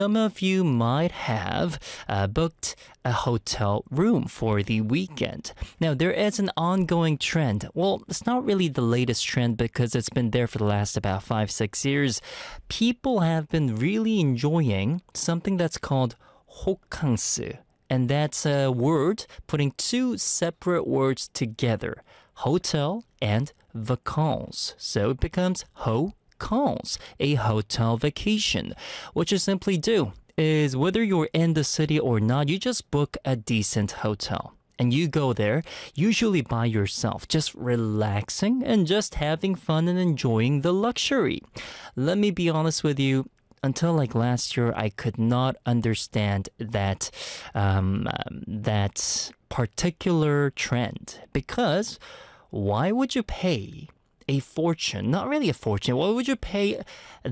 Some of you might have booked a hotel room for the weekend. Now, there is an ongoing trend. Well, it's not really the latest trend because it's been there for the last about 5-6 years. People have been really enjoying something that's called 호캉스. And that's a word putting two separate words together, hotel and vacances. So it becomes vacances, a hotel vacation. What you simply do is whether you're in the city or not, you just book a decent hotel. And you go there, usually by yourself, just relaxing and just having fun and enjoying the luxury. Let me be honest with you. Until like last year, I could not understand that particular trend, because why would you pay a fortune? Not really a fortune. Why would you pay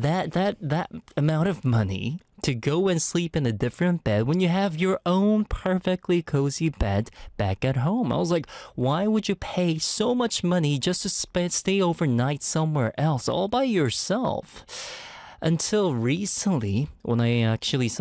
that amount of money to go and sleep in a different bed when you have your own perfectly cozy bed back at home? I was like, why would you pay so much money just to stay overnight somewhere else all by yourself? Until recently, when I actually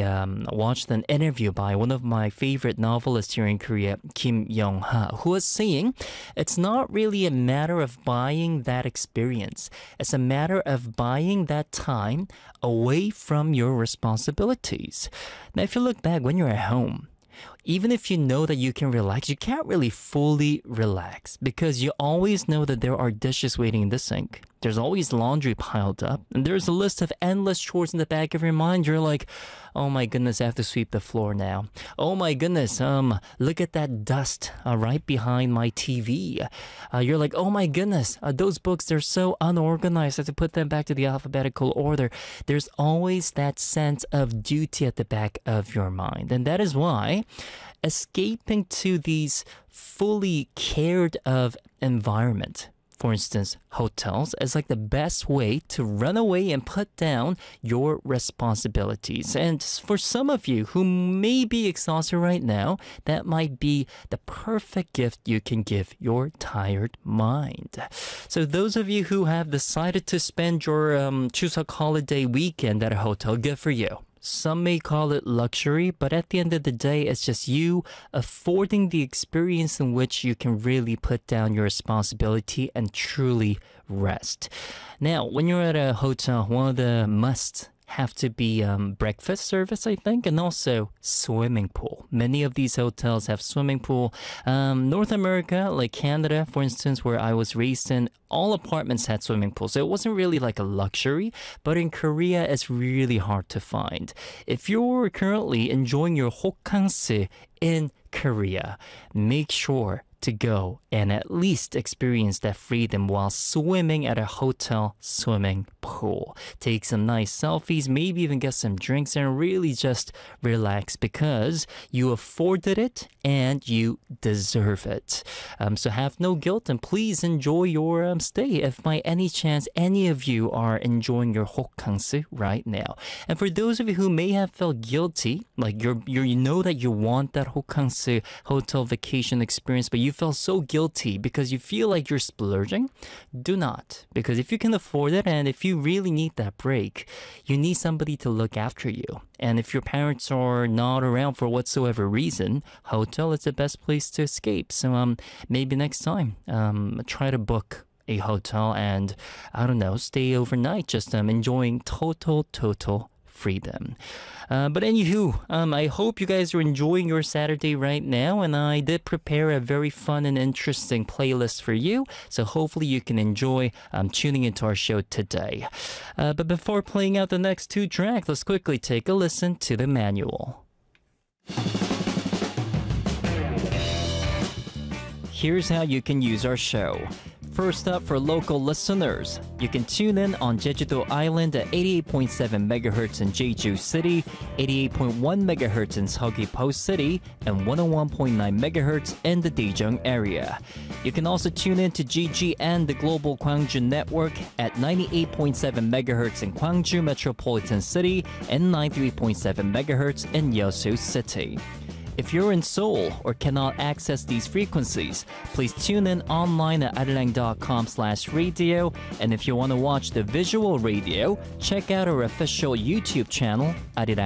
watched an interview by one of my favorite novelists here in Korea, Kim Young-ha, who was saying it's not really a matter of buying that experience. It's a matter of buying that time away from your responsibilities. Now, if you look back when you're at home, even if you know that you can relax, you can't really fully relax because you always know that there are dishes waiting in the sink. There's always laundry piled up, and there's a list of endless chores in the back of your mind. You're like, oh my goodness, I have to sweep the floor now. Oh my goodness, look at that dust right behind my TV. You're like, oh my goodness, those books, they're so unorganized. I have to put them back to the alphabetical order. There's always that sense of duty at the back of your mind. And that is why escaping to these fully cared of environment, for instance, hotels, is like the best way to run away and put down your responsibilities. And for some of you who may be exhausted right now, that might be the perfect gift you can give your tired mind. So those of you who have decided to spend your Chuseok holiday weekend at a hotel, good for you. Some may call it luxury, but at the end of the day, it's just you affording the experience in which you can really put down your responsibility and truly rest. Now, when you're at a hotel, one of the musts have to be breakfast service, I think, and also swimming pool. Many of these hotels have swimming pool. North America, like Canada, for instance, where I was raised in, all apartments had swimming pools. So it wasn't really like a luxury, but in Korea, it's really hard to find. If you're currently enjoying your 호캉스 in Korea, make sure to go and at least experience that freedom while swimming at a hotel swimming pool. Take some nice selfies, maybe even get some drinks and really just relax because you afforded it and you deserve it. So have no guilt and please enjoy your stay if by any chance any of you are enjoying your 호캉스 right now. And for those of you who may have felt guilty, like you know that you want that 호캉스 hotel vacation experience, but you felt so guilty because you feel like you're splurging, do not. Because if you can afford it and if you really need that break, you need somebody to look after you. And if your parents are not around for whatsoever reason, hotel is the best place to escape. So maybe next time, try to book a hotel and, I don't know, stay overnight, just enjoying total freedom. But anywho, I hope you guys are enjoying your Saturday right now, and I did prepare a very fun and interesting playlist for you, so hopefully you can enjoy tuning into our show today. But before playing out the next two tracks, let's quickly take a listen to the manual. Here's how you can use our show. First up, for local listeners, you can tune in on Jeju-do Island at 88.7 MHz in Jeju City, 88.1 MHz in Seogwipo City, and 101.9 MHz in the Daejeong area. You can also tune in to GGN, the Global Gwangju Network, at 98.7 MHz in Gwangju Metropolitan City and 93.7 MHz in Yeosu City. If you're in Seoul or cannot access these frequencies, please tune in online at arirang.com/radio. And if you want to watch the visual radio, check out our official YouTube channel, Arirang.